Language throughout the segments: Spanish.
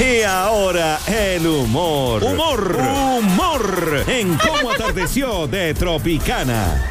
Y ahora el humor. Humor en Cómo Atardeció de Tropicana.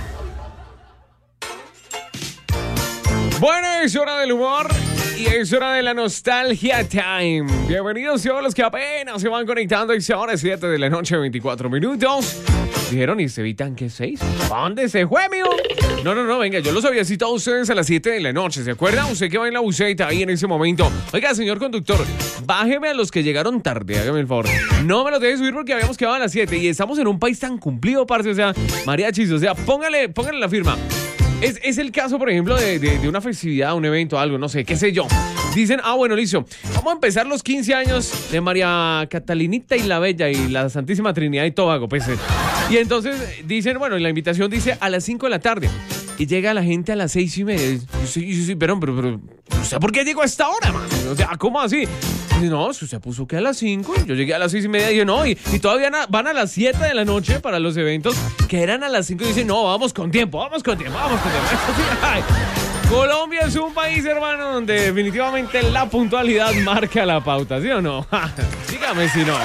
Bueno, es hora del humor y es hora de la nostalgia time. Bienvenidos todos los que apenas se van conectando. Y ahora es 7 de la noche, 24 minutos. Dijeron, ¿y se evitan qué 6? ¿Para dónde se fue, amigo? No, venga, yo los había citado a ustedes a las 7 de la noche, ¿se acuerdan? Usted que va en la buseta ahí en ese momento. Oiga, señor conductor, bájeme a los que llegaron tarde, hágame el favor. No me los deje subir porque habíamos quedado a las 7 y estamos en un país tan cumplido, parce, o sea, mariachis, o sea, póngale la firma. Es el caso, por ejemplo, de una festividad, un evento, algo, no sé, qué sé yo. Dicen, bueno, listo, vamos a empezar los 15 años de María Catalinita y la Bella y la Santísima Trinidad y Tobago, pues. Y entonces dicen, bueno, la invitación dice a las 5 de la tarde. Y llega la gente a las 6:30. Sí, pero, ¿usted por qué llegó a esta hora, man? O sea, ¿cómo así? Y no, usted puso que a las 5, yo llegué a las 6:30 y dije, no, y todavía van a las 7 de la noche para los eventos que eran a las 5 y dicen, no, vamos con tiempo. Ay, Colombia es un país, hermano, donde definitivamente la puntualidad marca la pauta, ¿sí o no? Dígame si no.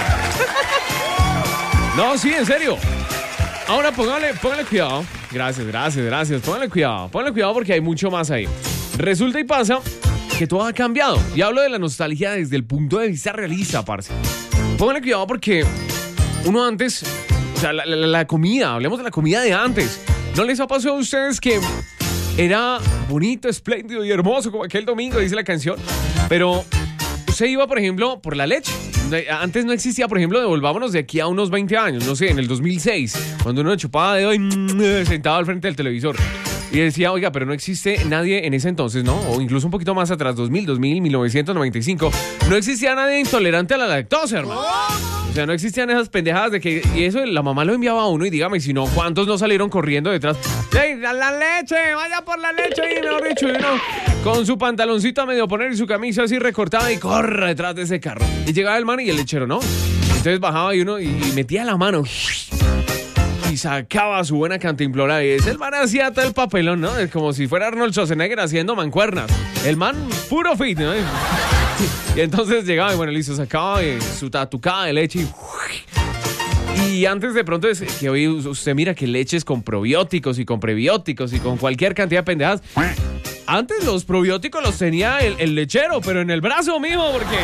No, sí, en serio. Ahora póngale cuidado. Gracias. Póngale cuidado porque hay mucho más ahí. Resulta y pasa que todo ha cambiado. Y hablo de la nostalgia desde el punto de vista realista, parce. Póngale cuidado porque uno antes, o sea, la comida, hablemos de la comida de antes. ¿No les ha pasado a ustedes que era bonito, espléndido y hermoso como aquel domingo, dice la canción? Pero usted iba, por ejemplo, por la leche. Antes no existía, por ejemplo, devolvámonos de aquí a unos 20 años, no sé, en el 2006, cuando uno chupaba dedo y sentado al frente del televisor. Y decía, oiga, pero no existe nadie en ese entonces, ¿no? O incluso un poquito más atrás, 1995. No existía nadie intolerante a la lactosa, hermano. O sea, no existían esas pendejadas de que... Y eso la mamá lo enviaba a uno y dígame si no, ¿cuántos no salieron corriendo detrás? ¡Ey, la leche! ¡Vaya por la leche! Y mejor dicho, y uno con su pantaloncito a medio poner y su camisa así recortada y corre detrás de ese carro. Y llegaba el man y el lechero, ¿no? Entonces bajaba y uno y metía la mano... Y sacaba su buena cantimplora y el man hacía todo el papelón, ¿no? Es como si fuera Arnold Schwarzenegger haciendo mancuernas. El man puro fit, ¿no? Y entonces llegaba y bueno, listo, sacaba su tatucada de leche y antes de pronto es que hoy usted mira que leches con probióticos y con prebióticos y con cualquier cantidad de pendejadas. Antes los probióticos los tenía el lechero, pero en el brazo, mijo, porque...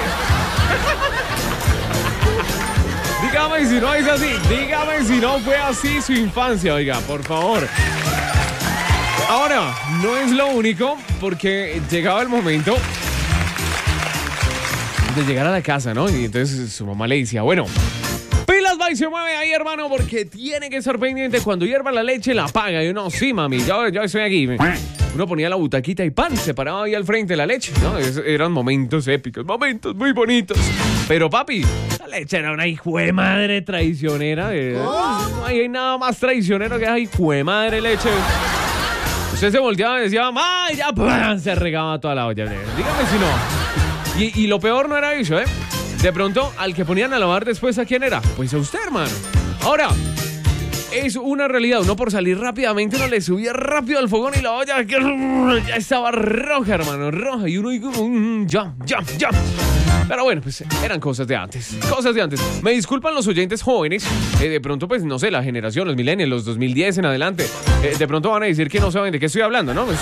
Dígame si no es así. Dígame si no fue así su infancia, oiga, por favor. Ahora, no es lo único, porque llegaba el momento de llegar a la casa, ¿no? Y entonces su mamá le decía, bueno, pilas va y se mueve ahí, hermano, porque tiene que estar pendiente. Cuando hierva la leche, la apaga. Y uno, sí, mami, yo estoy aquí. Uno ponía la butaquita y pan, se paraba ahí al frente de la leche, ¿no? Eran momentos épicos, momentos muy bonitos. Pero, papi, la leche era una hijuemadre traicionera. No hay nada más traicionero que esa hijuemadre leche. Usted se volteaba y decía, ¡mamá! Y ya ¡pum! Se regaba toda la olla. Dígame si no. Y lo peor no era eso, ¿eh? De pronto, al que ponían a lavar después, ¿a quién era? Pues a usted, hermano. Ahora... Es una realidad, uno por salir rápidamente uno le subía rápido al fogón y la olla ya estaba roja, hermano, roja. Y uno ya. Pero bueno, pues eran cosas de antes. Me disculpan los oyentes jóvenes, de pronto pues no sé, la generación, los millennials, los 2010 en adelante, de pronto van a decir que no saben de qué estoy hablando, ¿no? Pues...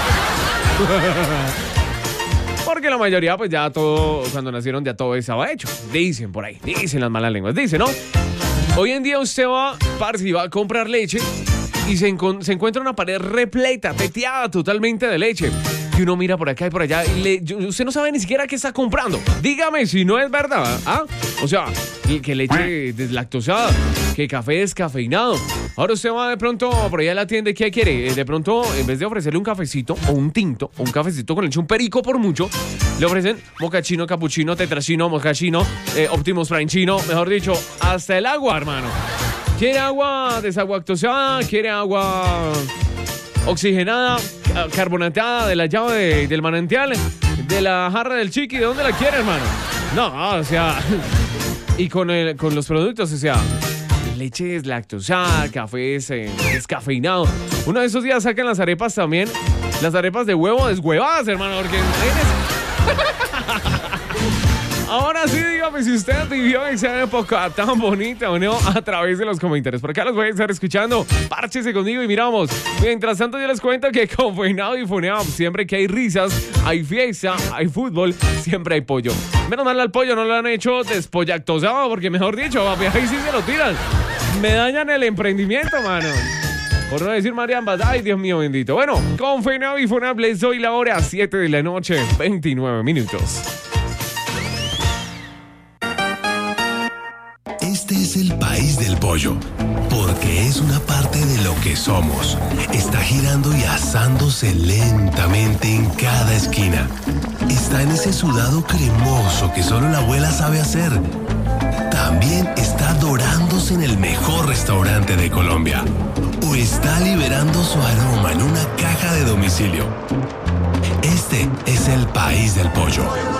Porque la mayoría pues ya todo, cuando nacieron ya todo estaba hecho. Dicen por ahí, dicen las malas lenguas, dicen, ¿no? Hoy en día usted va, parce, va a comprar leche y se encuentra una pared repleta, teteada totalmente de leche. Y uno mira por acá y por allá y usted no sabe ni siquiera qué está comprando. Dígame si no es verdad, ¿ah? O sea, que leche deslactosada, que café descafeinado. Ahora usted va de pronto por allá a la tienda y ¿qué quiere? De pronto, en vez de ofrecerle un cafecito o un tinto o un cafecito con leche, un perico por mucho, le ofrecen mocachino, capuchino, tetrachino, mocachino, Optimus Prime, mejor dicho, hasta el agua, hermano. ¿Quiere agua desaguactosada? ¿Quiere agua oxigenada, carbonatada de la llave del manantial, de la jarra del Chiqui? ¿De dónde la quiere, hermano? No, o sea, y con los productos, o sea, leche deslactosada, café descafeinado. Uno de esos días sacan las arepas también, las arepas de huevo deshuevadas, hermano, porque... Ahora sí, digo dígame si usted vivió esa época tan bonita o no a través de los comentarios. Por acá los voy a estar escuchando. Párchese conmigo y miramos. Mientras tanto, yo les cuento que con Feinado y Funab, siempre que hay risas, hay fiesta, hay fútbol, siempre hay pollo. Menos mal al pollo no lo han hecho despollactosado, porque mejor dicho, papi, ahí sí se lo tiran. Me dañan el emprendimiento, mano. Por no decir mariambas. Ay, Dios mío bendito. Bueno, con Feinado y Funab les doy la hora 7 de la noche, 29 minutos. Este es el país del pollo, porque es una parte de lo que somos. Está girando y asándose lentamente en cada esquina. Está en ese sudado cremoso que solo la abuela sabe hacer. También está dorándose en el mejor restaurante de Colombia. O está liberando su aroma en una caja de domicilio. Este es el país del pollo.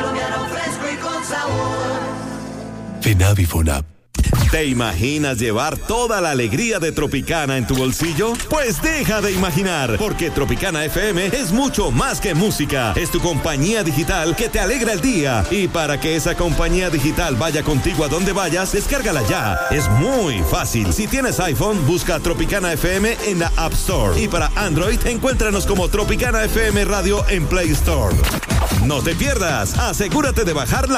Feinado y Funab. ¿Te imaginas llevar toda la alegría de Tropicana en tu bolsillo? Pues deja de imaginar, porque Tropicana FM es mucho más que música. Es tu compañía digital que te alegra el día. Y para que esa compañía digital vaya contigo a donde vayas, descárgala ya. Es muy fácil. Si tienes iPhone, busca Tropicana FM en la App Store. Y para Android, encuéntranos como Tropicana FM Radio en Play Store. No te pierdas. Asegúrate de bajar la